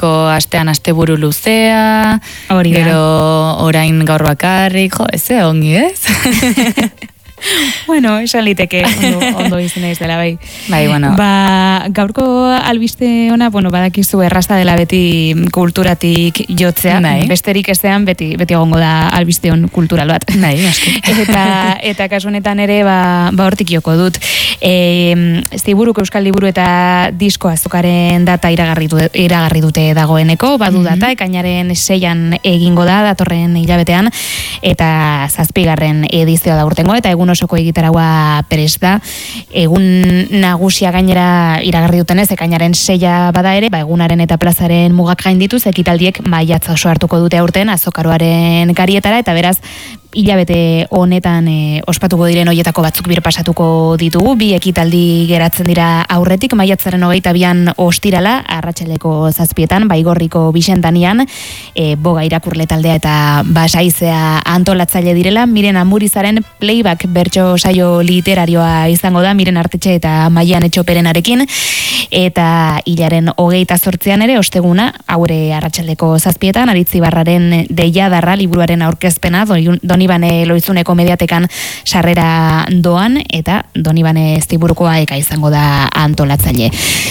aurreko astean asteburu luzea, gero orain gaur bakarrik, jo, ez ongi, ez? Bueno, esan liteke ondo izena ez dela, bai. Bai, bueno. Gaurko albiste ona, badakizu errazta dela beti kulturatik jotzea, besterik ezean beti egongo da albisteon kultural bat. Bai, aski. Eta kasu honetan ere, hortik joko dut. Ziburuk Euskal Liburu eta Disko Azokaren data iragarri dute dagoeneko, badu data, ekainaren 6an egingo da, datorren hilabetean, eta 7. edizioa da urtengo, eta egun osoko egitaragua prest da. Egun nagusia gainera iragarri dutenez, ekainaren 6a bada ere, egunaren eta plazaren mugak gaindituz, ekitaldiek maiatza oso hartuko dute aurten azokaroaren karietara, eta beraz, hilabete honetan ospatuko diren hoietako batzuk birpasatuko ditugu, 2 ekitaldi geratzen dira aurretik, maiatzaren 22an ostirala, arratsaldeko 7etan, Baigorriko Bixentanian, boga irakurle taldea eta basaizea antolatzaile direla, Miren Amurizaren playback bertso saio literarioa izango da, Miren Artetxe eta Maian Etxoperenarekin, eta hilaren 28an ere, osteguna, aurre arratsaldeko 7etan, Aritzibarraren Deiadarra liburuaren aurkezpena, Donibane Loizuneko mediatekan sarrera doan, eta Donibane Ziburukoa eka izango da antolatzaile.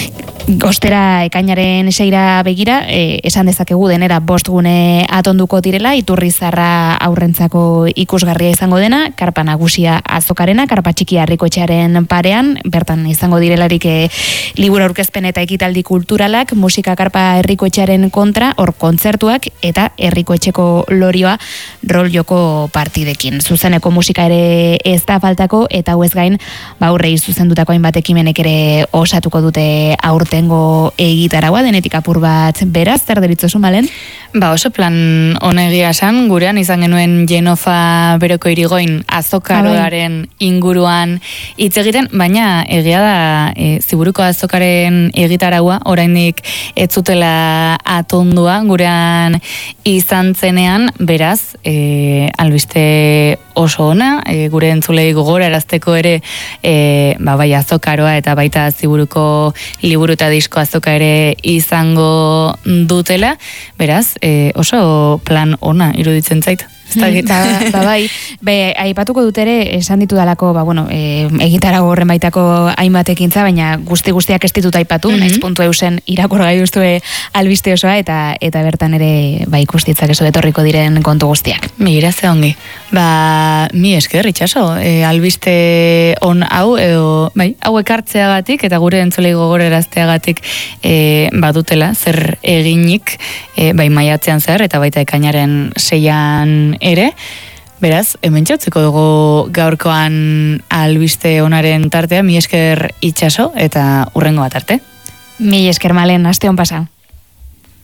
Ostera ekainaren 6ra begira, esan dezakegu denera 5 gune atonduko direla, Iturrizarra aurrentzako ikusgarria izango dena, karpa nagusia azokarena, karpa txikia Herrikoetxearen parean, bertan izango direlarik liburu aurkezpen eta ekitaldi kulturalak, musika karpa Herrikoetxearen kontra, hor kontzertuak, eta Herrikoetxeko lorioa rol joko partidekin. Zuzeneko musika ere ez da faltako, eta hauez gain, aurrei zuzendutako hainbat ekimenek ere osatuko dute aurtengo egitaragua, denetik apur bat beraz, zer deritzozu Malen? Oso plan honegia esan, gurean izan genuen Jenofa Beroko Irigoin azokaroaren inguruan hitz egiten, baina egia da Ziburuko azokaren egitaragua oraindik ez zutela atondua gurean izan zenean, beraz, albiste oso ona, gure entzulei gogorarazteko ere bai azokaroa eta baita Ziburuko liburu eta disko azoka ere izango dutela, beraz, oso plan ona iruditzen zait. Bai, aipatuko dut ere, esan ditu dalako, egitarago horren baitako hainbat ekintza, baina guztiak ez ditut aipatu, naiz.eusen irakurgai duzue albiste osoa, eta bertan ere ikustitzak ez etorriko diren kontu guztiak. Mira, ze ongi. Mi esker, itxaso, albiste on hau, hau ekartzeagatik, eta gure entzulei gogorerazteagatik badutela, zer eginik, maiatzean zer, eta baita ekainaren 6an ere, beraz, hemen txotzeko dugu gaurkoan albiste onaren tartea, mi esker itxaso, eta hurrengo bat arte. Mi esker Malen, aste on pasa.